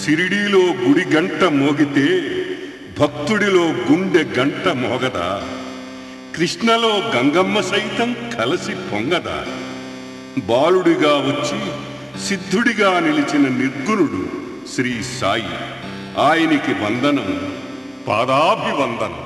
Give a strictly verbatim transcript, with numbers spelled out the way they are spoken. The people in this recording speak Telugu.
సిరిడీలో గుడి గంట మోగితే భక్తుడిలో గుండె గంట మోగదా? కృష్ణలో గంగమ్మ సైతం కలసి పొంగదా? బాలుడిగా వచ్చి సిద్ధుడిగా నిలిచిన నిర్గుణుడు శ్రీ సాయి. ఆయనికి వందనం, పాదాభివందనం.